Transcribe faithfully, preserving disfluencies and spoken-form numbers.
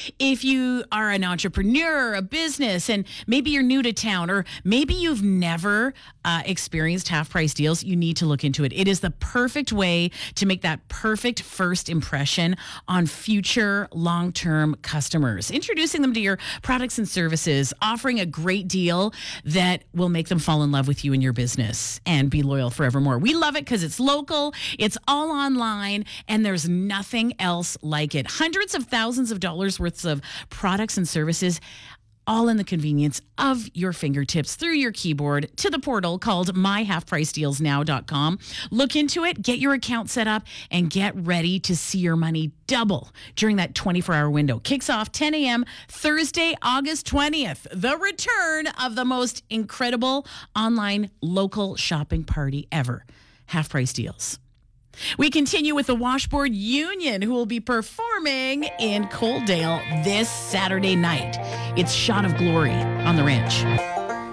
If you are an entrepreneur, a business, and maybe you're new to town, or maybe you've never uh, experienced half price deals, you need to look into it. It is the perfect way to make that perfect first impression on future long-term customers, introducing them to your products and services, offering a great deal that will make them fall in love with you and your business and be loyal forevermore. We love it because it's local, it's all online, and there's nothing else like it. Hundreds of thousands of dollars worth of products and services, all in the convenience of your fingertips through your keyboard to the portal called my half price deals now dot com. Look into it, get your account set up, and get ready to see your money double during that twenty-four hour window. Kicks off ten a.m. Thursday, August twentieth. The return of the most incredible online local shopping party ever. Half price deals. We continue with the Washboard Union, who will be performing in Coaldale this Saturday night. It's Shot of Glory on the Ranch.